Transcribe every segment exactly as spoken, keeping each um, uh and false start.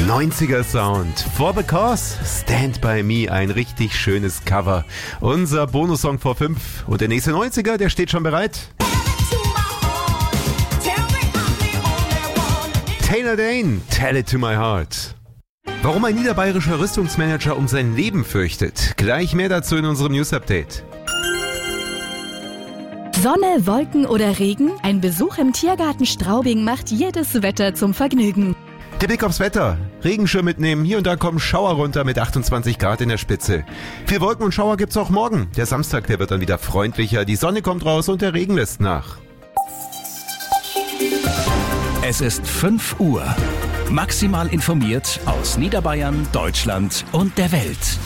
neunziger Sound. For the Cause, Stand By Me, ein richtig schönes Cover. Unser Bonussong vor fünf. Und der nächste neunziger, der steht schon bereit. Taylor Dayne, Tell It To My Heart. Warum ein niederbayerischer Rüstungsmanager um sein Leben fürchtet. Gleich mehr dazu in unserem News-Update. Sonne, Wolken oder Regen? Ein Besuch im Tiergarten Straubing macht jedes Wetter zum Vergnügen. Der Blick aufs Wetter. Regenschirm mitnehmen. Hier und da kommen Schauer runter mit achtundzwanzig Grad in der Spitze. Viel Wolken und Schauer gibt's auch morgen. Der Samstag, der wird dann wieder freundlicher. Die Sonne kommt raus und der Regen lässt nach. Es ist fünf Uhr. Maximal informiert aus Niederbayern, Deutschland und der Welt.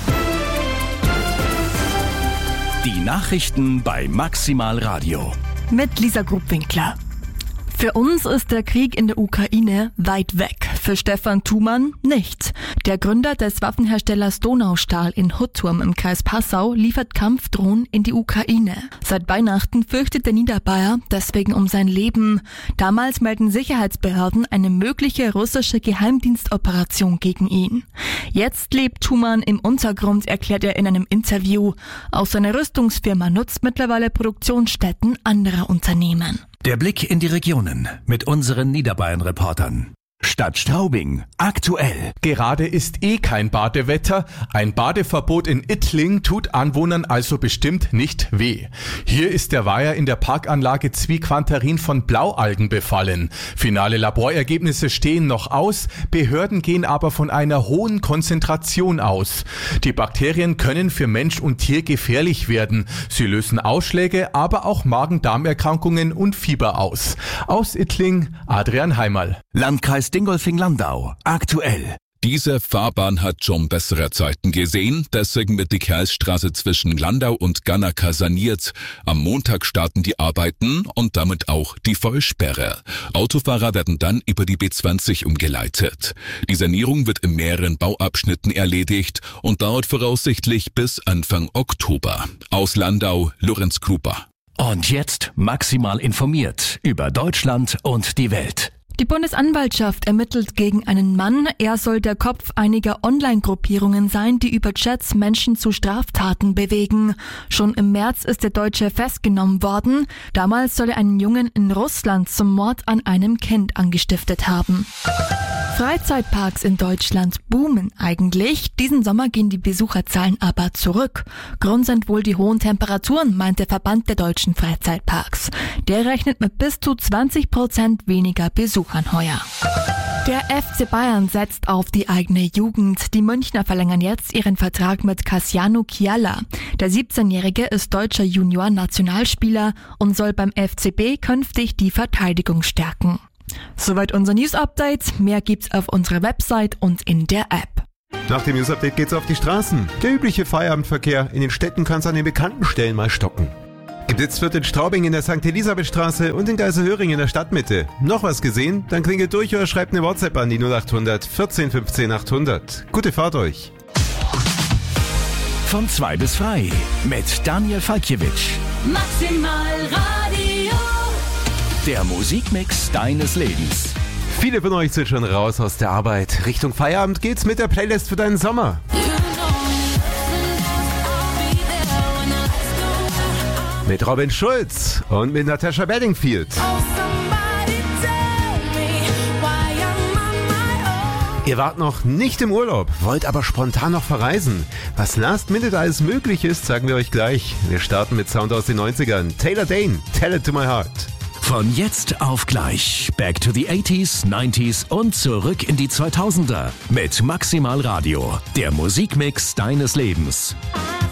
Die Nachrichten bei Maximal Radio. Mit Lisa Grubwinkler. Für uns ist der Krieg in der Ukraine weit weg. Für Stefan Thumann nicht. Der Gründer des Waffenherstellers Donaustahl in Hutturm im Kreis Passau liefert Kampfdrohnen in die Ukraine. Seit Weihnachten fürchtet der Niederbayer deswegen um sein Leben. Damals melden Sicherheitsbehörden eine mögliche russische Geheimdienstoperation gegen ihn. Jetzt lebt Thumann im Untergrund, erklärt er in einem Interview. Auch seine Rüstungsfirma nutzt mittlerweile Produktionsstätten anderer Unternehmen. Der Blick in die Regionen mit unseren Niederbayern-Reportern. Stadt Straubing, aktuell. Gerade ist eh kein Badewetter. Ein Badeverbot in Ittling tut Anwohnern also bestimmt nicht weh. Hier ist der Weiher in der Parkanlage Zwiquantarin von Blaualgen befallen. Finale Laborergebnisse stehen noch aus, Behörden gehen aber von einer hohen Konzentration aus. Die Bakterien können für Mensch und Tier gefährlich werden. Sie lösen Ausschläge, aber auch Magen-Darm-Erkrankungen und Fieber aus. Aus Ittling, Adrian Heimerl. Landkreis Dingolfing-Landau, aktuell. Diese Fahrbahn hat schon bessere Zeiten gesehen, deswegen wird die Kerlstraße zwischen Landau und Gannaka saniert. Am Montag starten die Arbeiten und damit auch die Vollsperre. Autofahrer werden dann über die B zwanzig umgeleitet. Die Sanierung wird in mehreren Bauabschnitten erledigt und dauert voraussichtlich bis Anfang Oktober. Aus Landau, Lorenz Krupa. Und jetzt maximal informiert über Deutschland und die Welt. Die Bundesanwaltschaft ermittelt gegen einen Mann. Er soll der Kopf einiger Online-Gruppierungen sein, die über Chats Menschen zu Straftaten bewegen. Schon im März ist der Deutsche festgenommen worden. Damals soll er einen Jungen in Russland zum Mord an einem Kind angestiftet haben. Freizeitparks in Deutschland boomen eigentlich. Diesen Sommer gehen die Besucherzahlen aber zurück. Grund sind wohl die hohen Temperaturen, meint der Verband der deutschen Freizeitparks. Der rechnet mit bis zu zwanzig Prozent weniger Besuchern heuer. Der F C Bayern setzt auf die eigene Jugend. Die Münchner verlängern jetzt ihren Vertrag mit Cassiano Chiala. Der siebzehnjährige ist deutscher Junior-Nationalspieler und soll beim F C B künftig die Verteidigung stärken. Soweit unser News-Update. Mehr gibt's auf unserer Website und in der App. Nach dem News-Update geht's auf die Straßen. Der übliche Feierabendverkehr in den Städten kann's an den bekannten Stellen mal stocken. Geblitzt wird in Straubing in der Sankt Elisabeth-Straße und in Geiselhöring in der Stadtmitte. Noch was gesehen? Dann klingelt durch oder schreibt eine WhatsApp an die null acht hundert vierzehn fünfzehn achthundert. Gute Fahrt euch. Von zwei bis frei mit Daniel Falkiewicz. Maximal Radio. Der Musikmix deines Lebens. Viele von euch sind schon raus aus der Arbeit. Richtung Feierabend geht's mit der Playlist für deinen Sommer. Mit Robin Schulz und mit Natasha Bedingfield. Ihr wart noch nicht im Urlaub, wollt aber spontan noch verreisen. Was Last Minute alles möglich ist, sagen wir euch gleich. Wir starten mit Sound aus den neunzigern. Taylor Dayne, Tell It To My Heart. Von jetzt auf gleich. Back to the eighties, nineties und zurück in die zweitausender. Mit Maximal Radio. Der Musikmix deines Lebens.